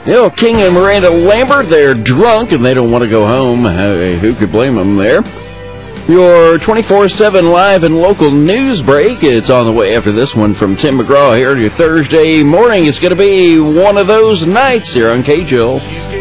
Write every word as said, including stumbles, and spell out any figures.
You know, King and Miranda Lambert, they're drunk and they don't want to go home. Hey, who could blame them there? Your twenty-four seven live and local news break. It's on the way after this one from Tim McGraw here on your Thursday morning. It's going to be one of those nights here on K J O L.